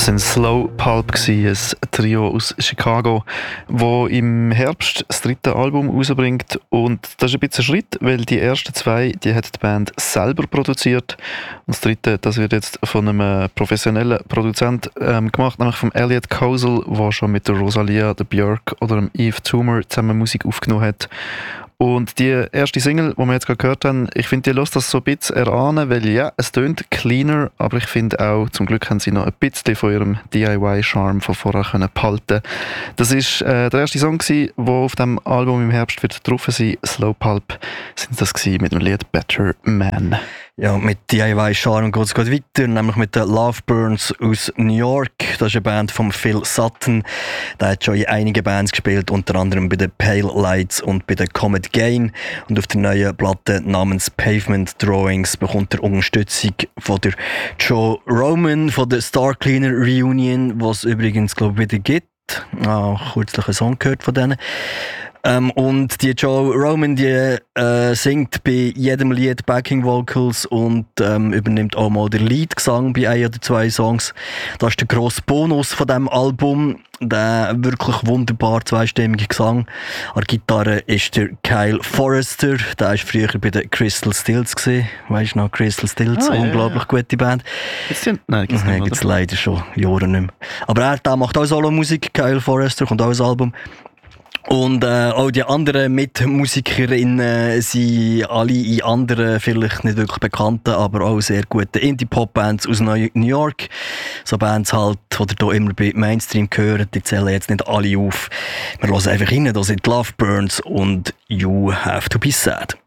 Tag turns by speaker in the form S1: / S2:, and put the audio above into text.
S1: sind Slow Pulp, ein Trio aus Chicago, das im Herbst das 3. Album rausbringt. Und das ist ein bisschen ein Schritt, weil die ersten 2, die hat die Band selber produziert. Und das 3, das wird jetzt von einem professionellen Produzent gemacht, nämlich von Elliot Kozel, der schon mit der Rosalia, der Björk oder dem Yves Tumor zusammen Musik aufgenommen hat. Und die erste Single, die wir jetzt gerade gehört haben, ich finde, die lässt das so ein bisschen erahnen, weil ja, es tönt cleaner, aber ich finde auch, zum Glück haben sie noch ein bisschen von ihrem DIY-Charme von vorher können behalten. Das war der erste Song, der auf dem Album im Herbst wird drauf sein. Slow Pulp sind das mit dem Lied Better Man.
S2: Ja, mit DIY-Charme geht es weiter, nämlich mit den Loveburns aus New York. Das ist eine Band von Phil Sutton. Der hat schon in einigen Bands gespielt, unter anderem bei den Pale Lights und bei den Comet Gain. Und auf der neuen Platte namens Pavement Drawings bekommt er Unterstützung von der Joe Roman von der Star Cleaner Reunion, was es übrigens, glaube ich, wieder gibt. Kürzlich einen Song gehört von denen. Und die Joe Roman, die singt bei jedem Lied Backing Vocals und übernimmt auch mal den Leadgesang bei 1 oder 2 Songs. Das ist der grosse Bonus von diesem Album. Der wirklich wunderbar zweistimmige Gesang. An der Gitarre ist der Kyle Forrester. Der war früher bei den Crystal Stills. Weißt du noch, Crystal Stills? Unglaublich gute Band.
S1: Nein, gibt
S2: es leider schon Jahre nicht mehr. Aber er macht auch Solo-Musik. Kyle Forrester kommt auch ein Album. Und auch die anderen Mitmusikerinnen sind alle in anderen, vielleicht nicht wirklich bekannten, aber auch sehr guten Indie-Pop-Bands aus New York. So Bands halt, die ihr hier immer bei Mainstream hören, die zählen jetzt nicht alle auf. Wir hören einfach rein, da sind Loveburns und You Have to Be Sad.